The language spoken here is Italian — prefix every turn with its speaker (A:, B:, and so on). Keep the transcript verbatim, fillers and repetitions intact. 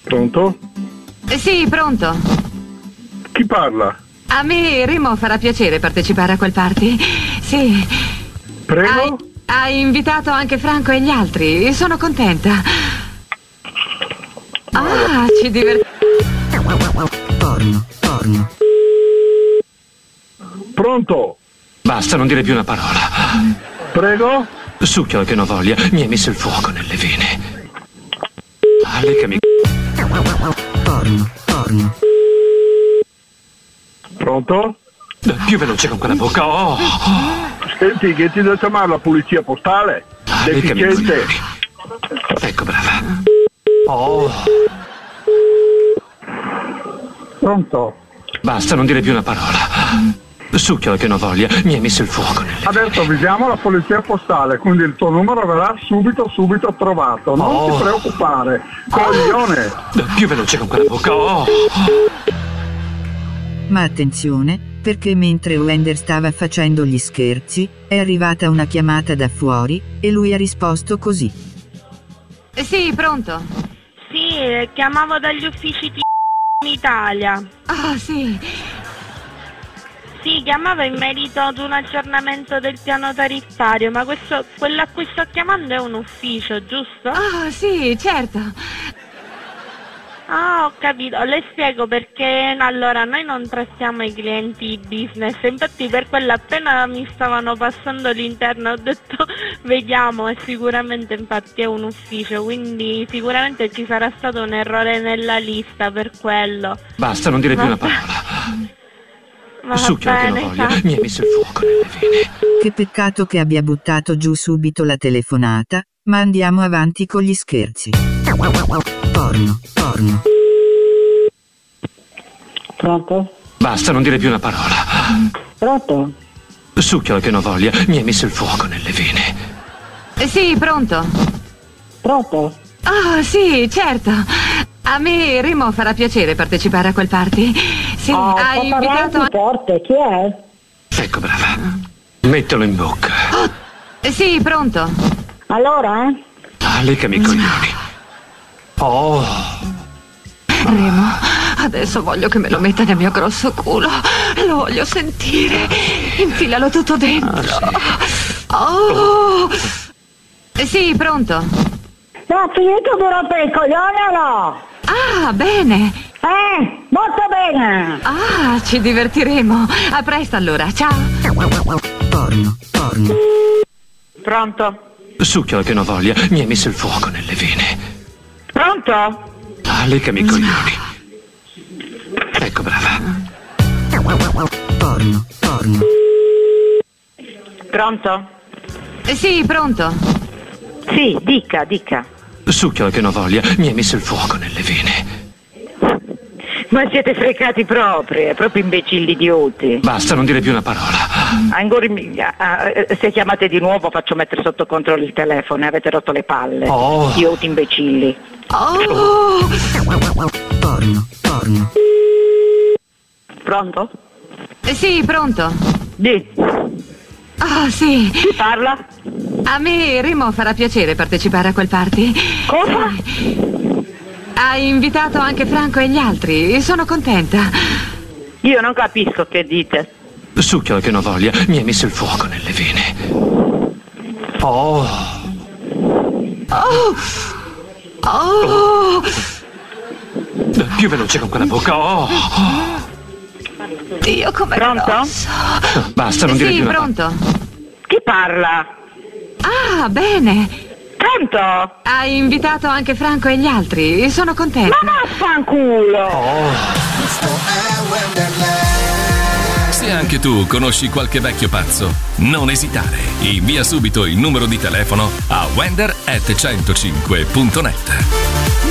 A: Pronto?
B: Sì, pronto.
A: Chi parla?
B: A me, Remo, farà piacere partecipare a quel party. Sì.
A: Prego?
B: Hai, hai invitato anche Franco e gli altri. Sono contenta. Ah, ci divertiamo.
C: Porno, porno.
A: Pronto?
D: Basta, non dire più una parola.
A: Prego?
D: Succhio che non voglia, mi hai messo il fuoco nelle vene. Ah, lei che mi...
C: Porno, porno.
A: Pronto?
D: Più veloce con quella bocca, oh!
A: Senti, che ti devo chiamare la polizia postale?
D: Ah, lei che mi
A: Deficiente.
D: coglioni. Ecco, brava. Oh!
A: Pronto?
D: Basta, non dire più una parola. Succhio che non voglia, mi hai messo il fuoco nelle vene.
A: Adesso avvisiamo la polizia postale, quindi il tuo numero verrà subito, subito trovato. Non
D: Oh.
A: ti preoccupare, coglione.
D: Più veloce con quella bocca, oh!
C: Ma attenzione, perché mentre Wender stava facendo gli scherzi, è arrivata una chiamata da fuori, e lui ha risposto così.
B: Sì, pronto.
E: Sì, chiamavo dagli uffici di in Italia.
B: Ah, sì.
E: Sì, chiamavo in merito ad un aggiornamento del piano tariffario, ma questo, quello a cui sto chiamando è un ufficio, giusto?
B: Ah, sì, certo.
E: Ah, ho capito, le spiego perché allora noi non trattiamo i clienti business, infatti per quello appena mi stavano passando l'interno ho detto vediamo, e sicuramente infatti è un ufficio, quindi sicuramente ci sarà stato un errore nella lista per quello.
D: Basta, non dire più una
E: Va-
D: parola.
E: Va
D: Succhio che non
E: bene,
D: voglia,
E: sa-
D: mi hai messo il fuoco nelle vene.
C: Che peccato che abbia buttato giù subito la telefonata, ma andiamo avanti con gli scherzi. Porno, porno.
F: Pronto?
D: Basta, non dire più una parola.
F: Pronto?
D: Succhio che non voglia, mi hai messo il fuoco nelle vene.
B: Sì, pronto.
F: Pronto?
B: Ah, sì, certo. A me, Remo, farà piacere partecipare a quel party. Sì,
F: Ah, sta
B: hai
F: parlando
B: invitato...
F: forte, chi è?
D: Ecco, brava. Mettilo in bocca.
B: Sì, pronto.
F: Allora, eh?
D: Ah, lei che mi coglioni. Oh!
B: Remo, adesso voglio che me lo metta nel mio grosso culo. Lo voglio sentire. Infilalo tutto dentro. Oh! Sì, pronto.
F: No, ha finito di rompere il coglione o no?
B: Ah, bene.
F: Eh, molto bene.
B: Ah, ci divertiremo. A presto allora, ciao.
C: Porno, porno.
E: Pronto?
D: Succhio che non voglia, mi hai messo il fuoco nelle vene.
E: Pronto?
D: Ah, lei che mi coglioni. Ecco, brava.
C: Porno, porno.
E: Pronto?
B: Sì, pronto.
E: Sì, dica, dica.
D: Succhio che non voglia, mi hai messo il fuoco nelle vene.
G: Ma siete frecati proprio, proprio imbecilli idioti.
D: Basta, non dire più una parola.
G: Ancora, ah, se chiamate di nuovo faccio mettere sotto controllo il telefono, avete rotto le palle.
D: Oh.
G: Idioti imbecilli.
B: Oh!
C: Porno, porno.
G: Pronto?
B: Sì, pronto.
G: Di.
B: Ah, sì.
G: Chi parla?
B: A me, Remo, farà piacere partecipare a quel party.
G: Cosa?
B: Hai invitato anche Franco e gli altri. Sono contenta.
G: Io non capisco che dite.
D: Succhio che non voglia, mi hai messo il fuoco nelle vene. Oh!
B: Oh! Oh!
D: Più veloce con quella bocca, oh!
B: Dio, come
G: Pronto?
B: grosso.
D: Basta, non dire
B: Sì,
D: più una
B: pronto.
G: Chi parla?
B: Ah, bene.
G: Pronto?
B: Hai invitato anche Franco e gli altri. Sono contenta.
G: Ma vaffanculo!
D: Oh!
H: Se anche tu conosci qualche vecchio pazzo, non esitare. Invia subito il numero di telefono a wender at centocinque punto net.